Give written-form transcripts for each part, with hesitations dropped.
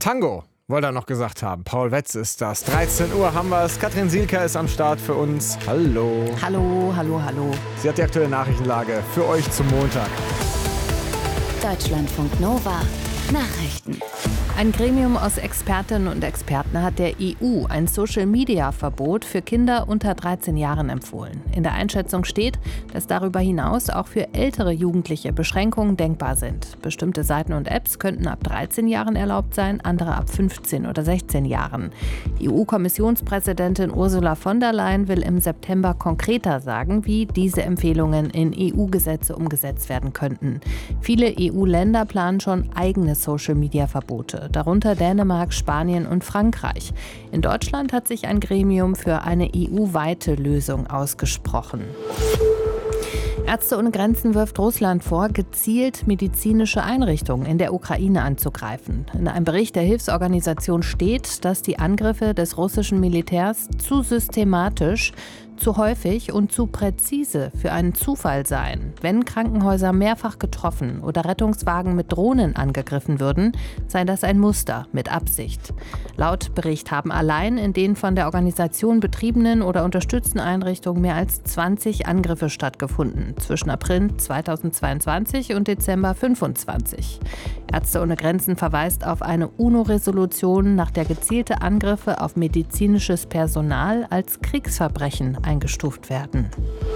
Tango, wollte er noch gesagt haben. Paul Wetz ist das. 13 Uhr haben wir es. Katrin Sielker ist am Start für uns. Hallo. Hallo. Sie hat die aktuelle Nachrichtenlage für euch zum Montag. Deutschlandfunk Nova. Nachrichten. Ein Gremium aus Expertinnen und Experten hat der EU ein Social-Media-Verbot für Kinder unter 13 Jahren empfohlen. In der Einschätzung steht, dass darüber hinaus auch für ältere Jugendliche Beschränkungen denkbar sind. Bestimmte Seiten und Apps könnten ab 13 Jahren erlaubt sein, andere ab 15 oder 16 Jahren. EU-Kommissionspräsidentin Ursula von der Leyen will im September konkreter sagen, wie diese Empfehlungen in EU-Gesetze umgesetzt werden könnten. Viele EU-Länder planen schon eigene Social-Media-Verbote, darunter Dänemark, Spanien und Frankreich. In Deutschland hat sich ein Gremium für eine EU-weite Lösung ausgesprochen. Ärzte ohne Grenzen wirft Russland vor, gezielt medizinische Einrichtungen in der Ukraine anzugreifen. In einem Bericht der Hilfsorganisation steht, dass die Angriffe des russischen Militärs zu systematisch, zu häufig und zu präzise für einen Zufall seien. Wenn Krankenhäuser mehrfach getroffen oder Rettungswagen mit Drohnen angegriffen würden, sei das ein Muster mit Absicht. Laut Bericht haben allein in den von der Organisation betriebenen oder unterstützten Einrichtungen mehr als 20 Angriffe stattgefunden zwischen April 2022 und Dezember 2025. Ärzte ohne Grenzen verweist auf eine UNO-Resolution, nach der gezielte Angriffe auf medizinisches Personal als Kriegsverbrechen eingestuft werden.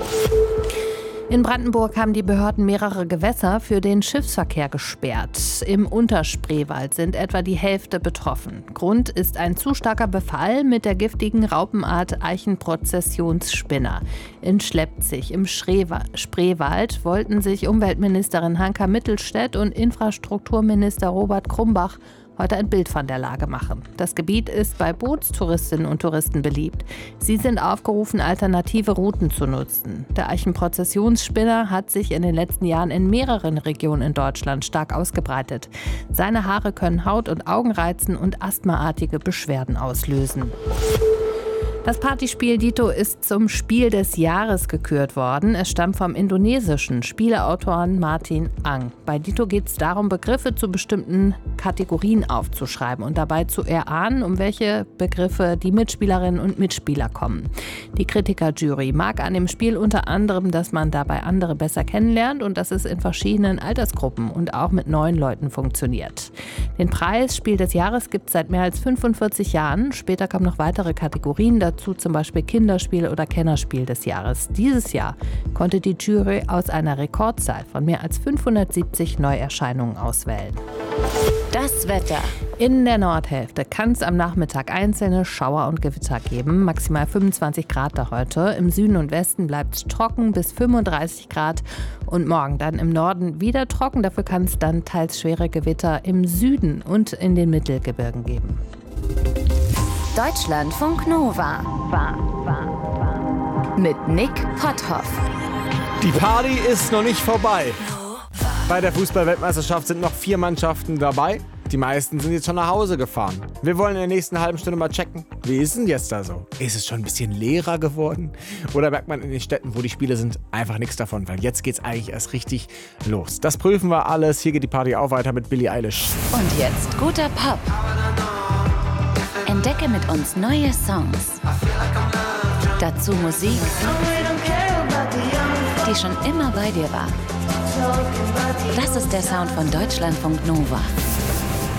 In Brandenburg haben die Behörden mehrere Gewässer für den Schiffsverkehr gesperrt. Im Unterspreewald sind etwa die Hälfte betroffen. Grund ist ein zu starker Befall mit der giftigen Raupenart Eichenprozessionsspinner. In Schleppzig im Spreewald wollten sich Umweltministerin Hanka Mittelstädt und Infrastrukturminister Robert Krumbach heute ein Bild von der Lage machen. Das Gebiet ist bei Bootstouristinnen und Touristen beliebt. Sie sind aufgerufen, alternative Routen zu nutzen. Der Eichenprozessionsspinner hat sich in den letzten Jahren in mehreren Regionen in Deutschland stark ausgebreitet. Seine Haare können Haut- und Augen reizen und asthmaartige Beschwerden auslösen. Das Partyspiel Dito ist zum Spiel des Jahres gekürt worden. Es stammt vom indonesischen Spieleautoren Martin Ang. Bei Dito geht es darum, Begriffe zu bestimmten Kategorien aufzuschreiben und dabei zu erahnen, um welche Begriffe die Mitspielerinnen und Mitspieler kommen. Die Kritikerjury mag an dem Spiel unter anderem, dass man dabei andere besser kennenlernt und dass es in verschiedenen Altersgruppen und auch mit neuen Leuten funktioniert. Den Preis Spiel des Jahres gibt es seit mehr als 45 Jahren. Später kommen noch weitere Kategorien dazu, zum Beispiel Kinderspiel oder Kennerspiel des Jahres. Dieses Jahr konnte die Jury aus einer Rekordzahl von mehr als 570 Neuerscheinungen auswählen. Das Wetter. In der Nordhälfte kann es am Nachmittag einzelne Schauer und Gewitter geben. Maximal 25 Grad da heute. Im Süden und Westen bleibt es trocken bis 35 Grad. Und morgen dann im Norden wieder trocken. Dafür kann es dann teils schwere Gewitter im Süden und in den Mittelgebirgen geben. Deutschlandfunk Nova. Mit Nick Potthoff. Die Party ist noch nicht vorbei. Bei der Fußball-Weltmeisterschaft sind noch 4 Mannschaften dabei. Die meisten sind jetzt schon nach Hause gefahren. Wir wollen in der nächsten halben Stunde mal checken, wie ist denn jetzt da so? Ist es schon ein bisschen leerer geworden? Oder merkt man in den Städten, wo die Spiele sind, einfach nichts davon? Weil jetzt geht's eigentlich erst richtig los. Das prüfen wir alles. Hier geht die Party auch weiter mit Billie Eilish. Und jetzt guter Pop. Entdecke mit uns neue Songs. Dazu Musik, die schon immer bei dir war. Das ist der Sound von Deutschlandfunk Nova.